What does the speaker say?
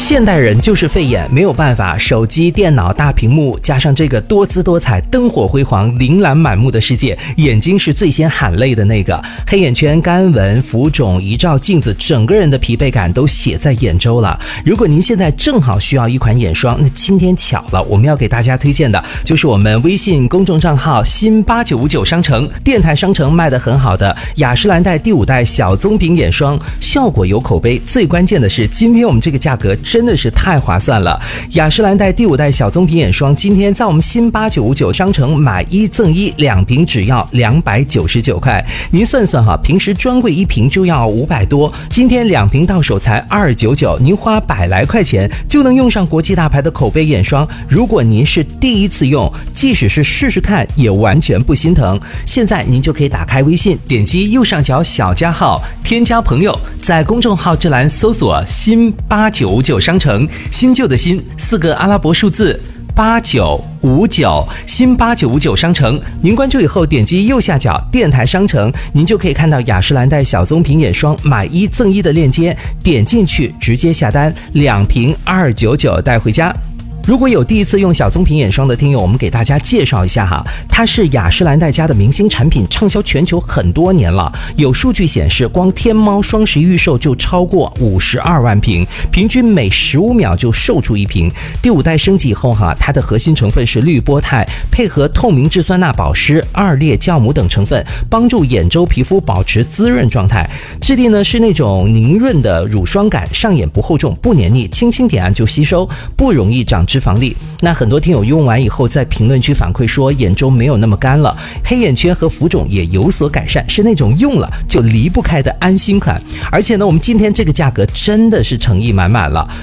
现代人就是费眼，没有办法，手机、电脑、大屏幕，加上这个多姿多彩、灯火辉煌、琳琅满目的世界，眼睛是最先喊累的那个。黑眼圈、干纹、浮肿，一照镜子，整个人的疲惫感都写在眼周了。如果您现在正好需要一款眼霜，那今天巧了，我们要给大家推荐的就是我们微信公众账号新8959商城、电台商城卖得很好的雅诗兰黛第5代小棕瓶眼霜，效果有口碑，最关键的是今天我们这个价格真的是太划算了。雅诗兰黛第5代小棕瓶眼霜今天在我们新8959商城买1赠1，2瓶只要299块。您算算哈，平时专柜1瓶就要500多，今天2瓶到手才299，您花100来块钱就能用上国际大牌的口碑眼霜。如果您是第一次用，即使是试试看也完全不心疼。现在您就可以打开微信，点击右上角小加号，添加朋友，在公众号这栏搜索新8959商城，新旧的新4个阿拉伯数字8959，新8959商城。您关注以后点击右下角电台商城，您就可以看到雅诗兰黛小棕瓶眼霜买1赠1的链接，点进去直接下单，2瓶299带回家。如果有第一次用小棕瓶眼霜的听友，我们给大家介绍一下哈，它是雅诗兰黛家的明星产品，畅销全球很多年了。有数据显示，光天猫双十一预售就超过52万瓶，平均每15秒就售出1瓶。第5代升级以后哈，它的核心成分是绿波肽，配合透明质酸钠保湿、2列酵母等成分，帮助眼周皮肤保持滋润状态。质地呢是那种凝润的乳霜感，上眼不厚重，不黏腻，轻轻点按就吸收，不容易长脂肪粒。那很多听友用完以后在评论区反馈说眼周没有那么干了，黑眼圈和浮肿也有所改善，是那种用了就离不开的安心款。而且呢，我们今天这个价格真的是诚意满满了，